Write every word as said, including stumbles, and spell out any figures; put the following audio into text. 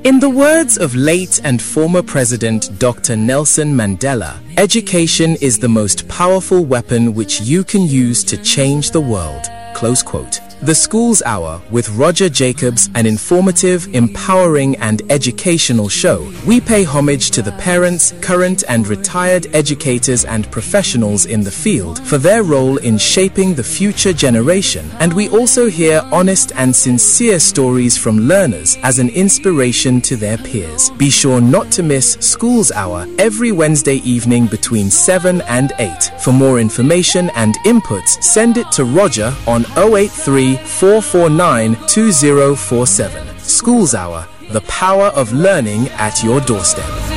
In the words of late and former President Doctor Nelson Mandela, education is the most powerful weapon which you can use to change the world. Close quote. The Schools Hour with Roger Jacobs, an informative, empowering and educational show. We pay homage to the parents, current and retired educators and professionals in the field for their role in shaping the future generation, and we also hear honest and sincere stories from learners as an inspiration to their peers. Be sure not to miss Schools Hour every Wednesday evening between seven and eight. For more information and inputs, send it to Roger on oh eight three, four four nine, two oh four seven. Schools Hour, the power of learning at your doorstep.